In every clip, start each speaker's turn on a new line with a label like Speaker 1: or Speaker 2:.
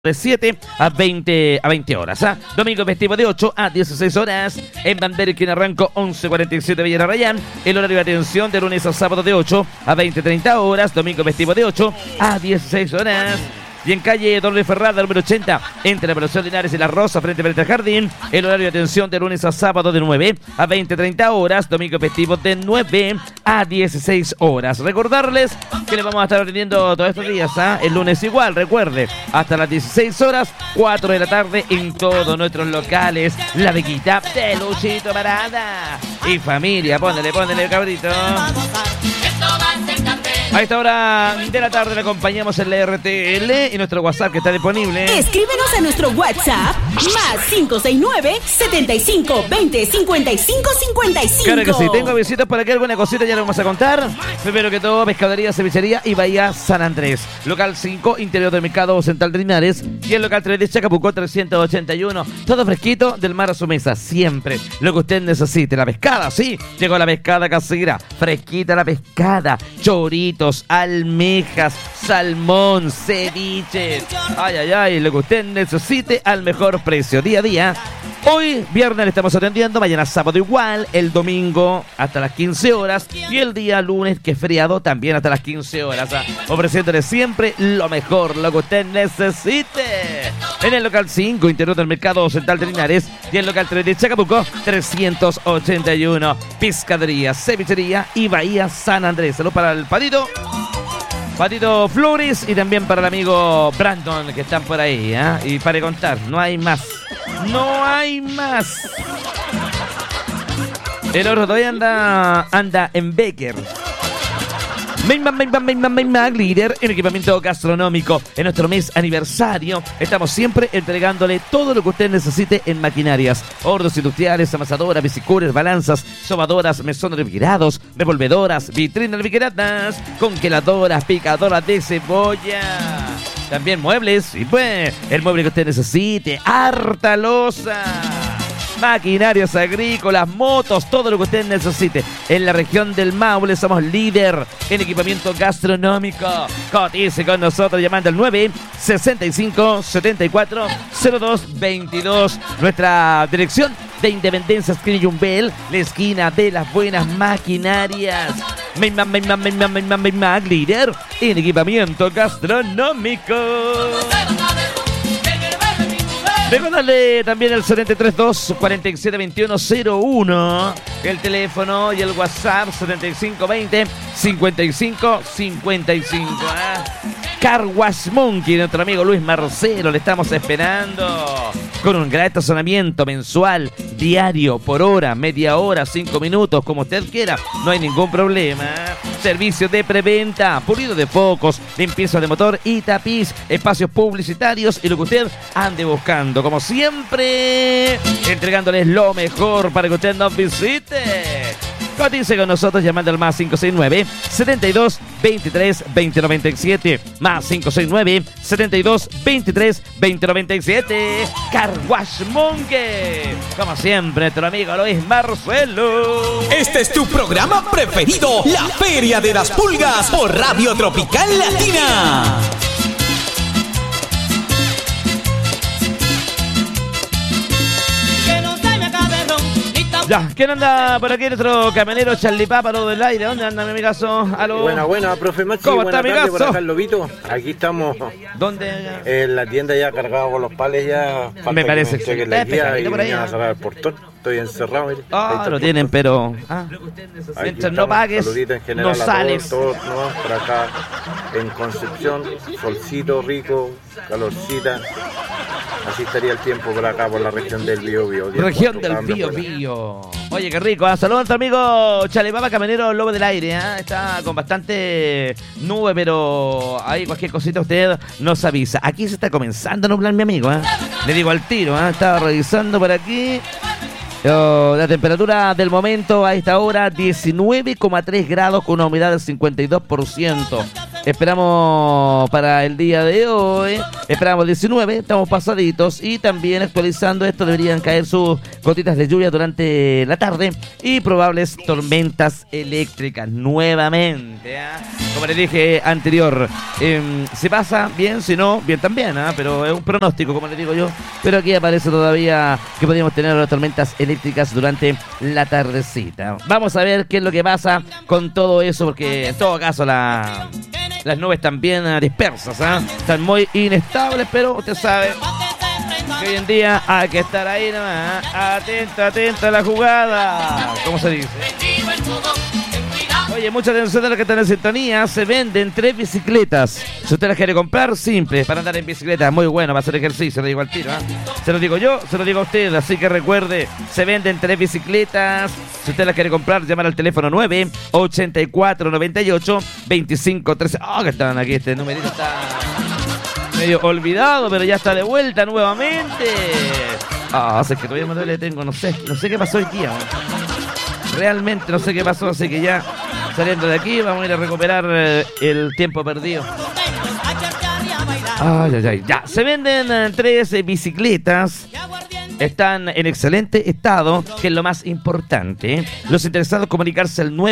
Speaker 1: de 7 a 20 horas. Domingo festivo de 8 a 16 horas. En Bandera Esquina Ranco 1147 Villa Arrayán. El horario de atención de lunes a sábado de 8 a 20-30 horas. Domingo festivo de 8 a 16 horas. Y en calle Dolores Ferrada, número 80, entre la Evolución Linares y La Rosa, frente al Jardín, el horario de atención de lunes a sábado de 9 a 20-30 horas, domingo festivo de 9 a 16 horas. Recordarles que les vamos a estar atendiendo todos estos días, el lunes igual, recuerde, hasta las 16 horas, 4 de la tarde, en todos nuestros locales, La Bequita de Luchito Parada. Y familia, póndele, cabrito. A esta hora de la tarde le acompañamos en la RTL y nuestro WhatsApp que está disponible.
Speaker 2: Escríbenos a nuestro WhatsApp más 569-7520-5555.
Speaker 1: Claro que sí, tengo visitas por aquí, alguna cosita ya le vamos a contar. Primero que todo, Pescadería, Cevichería y Bahía San Andrés. Local 5, interior del Mercado Central de Linares. Y el local 3 de Chacabuco 381. Todo fresquito del mar a su mesa, siempre. Lo que usted necesite, la pescada, sí. Llegó la pescada casera, fresquita la pescada, chorito, almejas, salmón, ceviches. Ay, lo que usted necesite al mejor precio, día a día. Hoy, viernes, le estamos atendiendo, mañana sábado igual, el domingo hasta las 15 horas y el día lunes, que es feriado, también hasta las 15 horas. Ofreciéndole siempre lo mejor, lo que usted necesite. En el local 5, interior del Mercado Central de Linares, y el local 3 de Chacabuco, 381. Pescadería, Cevichería y Bahía San Andrés. Salud para el Patito Flores y también para el amigo Brandon, que están por ahí, Y para de contar, no hay más. El oro todavía anda en Becker. Main líder en equipamiento gastronómico. En nuestro mes aniversario estamos siempre entregándole todo lo que usted necesite en maquinarias: hornos industriales, amasadoras, bicicuras, balanzas, sobadoras, mesones refrigerados, revolvedoras, vitrinas refrigeradas, congeladoras, picadoras de cebolla. También muebles, y pues el mueble que usted necesite, harta loza, maquinarias agrícolas, motos, todo lo que usted necesite. En la región del Maule somos líder en equipamiento gastronómico. Cotice con nosotros llamando al 965-740222. Nuestra dirección de Independencia, esquina Yumbel, la esquina de las buenas maquinarias. Líder en equipamiento gastronómico. Recordarle también el 732-472101, el teléfono y el WhatsApp 7520-5555. Car Wash Monkey, nuestro amigo Luis Marcelo, le estamos esperando con un gran estacionamiento mensual, diario, por hora, media hora, 5 minutos, como usted quiera, no hay ningún problema. Servicio de preventa, pulido de focos, limpieza de motor y tapiz, espacios publicitarios y lo que usted ande buscando. Como siempre, entregándoles lo mejor para que usted nos visite. Cotice con nosotros llamando al más 569-72-23-2097. Más 569-72-23-2097. Car Wash Monkey. Como siempre, nuestro amigo Luis Marcelo.
Speaker 3: Este es tu programa preferido, La Feria de las Pulgas, por Radio Tropical Latina.
Speaker 1: Ya, ¿quién anda por aquí? Nuestro camionero Charlie Páparo del aire. ¿Dónde anda mi amigazo? ¿Aló?
Speaker 4: Buena, profe Maxi.
Speaker 1: ¿Cómo está, amigazo?
Speaker 4: Por acá el Lobito. Aquí estamos.
Speaker 1: ¿Dónde?
Speaker 4: En la tienda ya cargado con los pales ya.
Speaker 1: Me parece
Speaker 4: que
Speaker 1: que
Speaker 4: la guía y
Speaker 1: por ahí,
Speaker 4: a cerrar el portón. Estoy encerrado, mire.
Speaker 1: Lo tienen, pero... mientras no pagues, no sales.
Speaker 4: Todos, por acá en Concepción, solcito rico, calorcita. Así estaría el tiempo por acá, por la región del Biobío.
Speaker 1: Región del Biobío. Oye, qué rico. Saludos a nuestro amigo Chalepapa, camionero Lobo del Aire. Está con bastante nube, pero ahí cualquier cosita usted nos avisa. Aquí se está comenzando a nublar, mi amigo. Le digo al tiro. Estaba revisando por aquí. La temperatura del momento a esta hora 19,3 grados con una humedad del 52%. Esperamos para el día de hoy, esperamos 19, estamos pasaditos y también actualizando esto deberían caer sus gotitas de lluvia durante la tarde y probables tormentas eléctricas nuevamente, ¿eh? Como les dije anterior, si pasa bien, si no, bien también, ¿eh? Pero es un pronóstico, como les digo yo, pero aquí aparece todavía que podríamos tener las tormentas eléctricas durante la tardecita. Vamos a ver qué es lo que pasa con todo eso, porque en todo caso las nubes están bien dispersas, ¿eh? Están muy inestables, pero usted sabe que hoy en día hay que estar ahí nomás, ¿eh? Atenta a la jugada, ¿cómo se dice? Oye, mucha atención a los que están en sintonía. Se venden 3 bicicletas. Si usted las quiere comprar, simple, para andar en bicicleta. Muy bueno, para hacer ejercicio, le digo al tiro, ¿eh? Se lo digo yo, se lo digo a usted. Así que recuerde, se venden 3 bicicletas. Si usted las quiere comprar, llamar al teléfono 9-8498-2513. Ah, que estaban aquí, este numerito está medio olvidado, pero ya está de vuelta nuevamente. Ah, es que todavía me duele, tengo, no sé qué pasó hoy día, ¿eh? Realmente no sé qué pasó, así que ya saliendo de aquí vamos a ir a recuperar el tiempo perdido. Ay, ya. Se venden 3 bicicletas. Están en excelente estado, que es lo más importante. Los interesados comunicarse al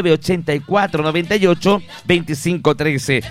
Speaker 1: 984-98-2513.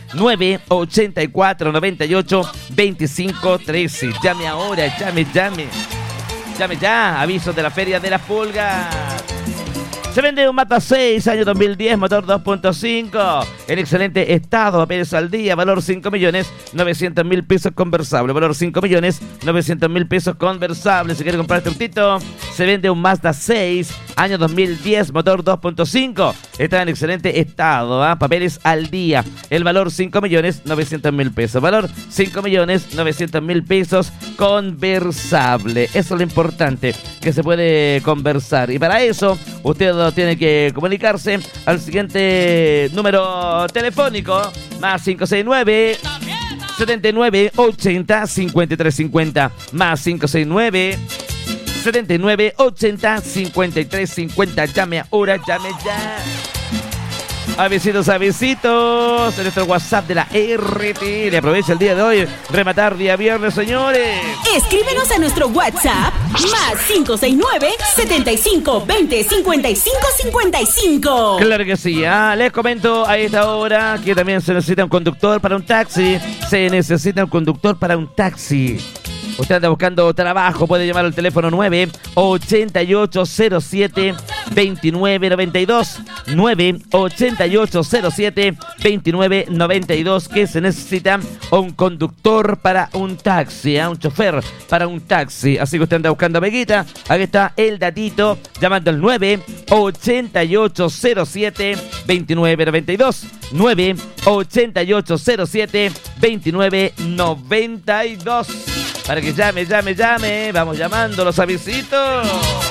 Speaker 1: 984-98-2513. Llame ahora, llame. Llame ya, avisos de la Feria de las Pulgas. Se vende un Mazda 6, año 2010, motor 2.5, en excelente estado, apenas al día, valor 5.900.000 pesos conversable, valor 5.900.000 pesos conversable. Si quiere comprar este autito, se vende un Mazda 6, año 2010, motor 2.5, está en excelente estado, papeles al día, el valor 5.900.000 pesos, valor 5.900.000 pesos conversable. Eso es lo importante, que se puede conversar, y para eso usted tiene que comunicarse al siguiente número telefónico, más 569 79 80 53 50, más 569 79 80 53 50. Llame ahora, llame ya. Avisitos en nuestro WhatsApp de la RT. Le aprovecha el día de hoy, rematar día viernes, señores.
Speaker 2: Escríbenos a nuestro WhatsApp, más 569-7520-5555.
Speaker 1: Claro que sí, les comento a esta hora que también se necesita un conductor para un taxi. Se necesita un conductor para un taxi. Usted anda buscando trabajo, puede llamar al teléfono 9-8807-2992. 9-8807-2992. Que se necesita un conductor para un taxi, un chofer para un taxi. Así que usted anda buscando a Peguita. Aquí está el datito, llamando al 9-8807-2992. 9-8807-2992. Para que llame. Vamos llamando los avisitos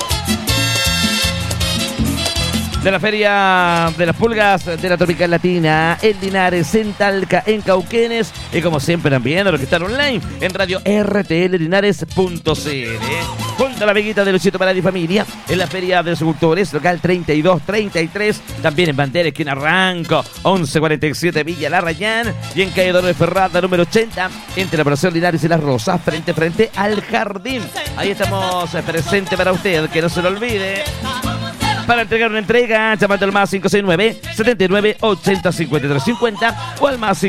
Speaker 1: de la Feria de las Pulgas de la Tropical Latina en Linares, en Talca, en Cauquenes y como siempre también a los que están online en radio rtlinares.cl. Junto a la Veguita de Luchito para la familia en la Feria de los Agricultores, local 3233, también en Bandera, esquina Ranco, 1147 Villa La Rayán, y en calle Dolores Ferrada, número 80, entre la Operación Linares y Las Rosas, frente al jardín. Ahí estamos presentes para usted, que no se lo olvide. Para entregar una entrega, llamando al más 569-79-80-53-50 o al más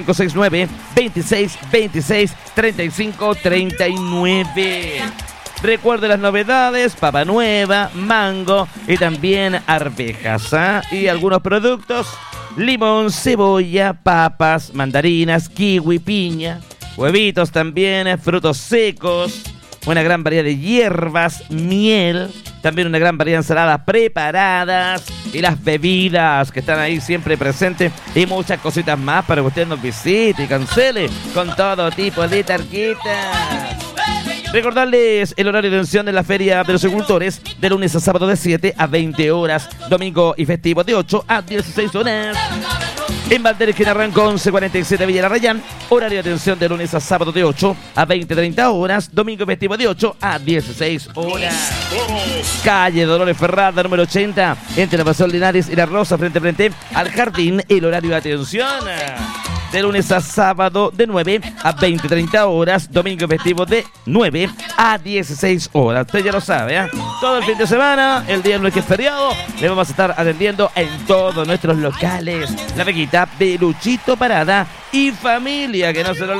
Speaker 1: 569-26-26-35-39. Recuerde las novedades, papa nueva, mango y también arvejas, y algunos productos, limón, cebolla, papas, mandarinas, kiwi, piña, huevitos también, frutos secos, una gran variedad de hierbas, miel, también una gran variedad de ensaladas preparadas y las bebidas que están ahí siempre presentes y muchas cositas más para que usted nos visite y cancele con todo tipo de tarjetas. Recordarles el horario de atención de la Feria de los Agricultores de lunes a sábado de 7 a 20 horas, domingo y festivo de 8 a 16 horas. En Bandera, esquina Ranco, 1147 Villa La Rayán, horario de atención de lunes a sábado de 8 a 20-30 horas, domingo y festivo de 8 a 16 horas. Calle Dolores Ferrada, número 80, entre la Operación Linares y La Rosa, frente al jardín, el horario de atención. de lunes a sábado de 9 a 20-30 horas, domingo festivo de 9 a 16 horas. Usted ya lo sabe, ¿eh? Todo el fin de semana, el día no es que es feriado, le vamos a estar atendiendo en todos nuestros locales. La Veguita de Luchito Parada y familia, que no se lo olvide.